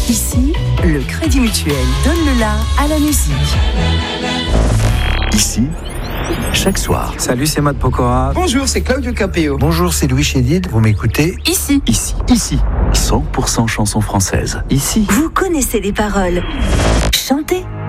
Ici, le Crédit Mutuel donne le la à la musique. Ici, chaque soir. Salut, c'est Matt Pokora. Bonjour, c'est Claudio Capéo. Bonjour, c'est Louis Chédid. Vous m'écoutez ? Ici. Ici. 100% chansons françaises. Ici. Vous connaissez les paroles. Chantez.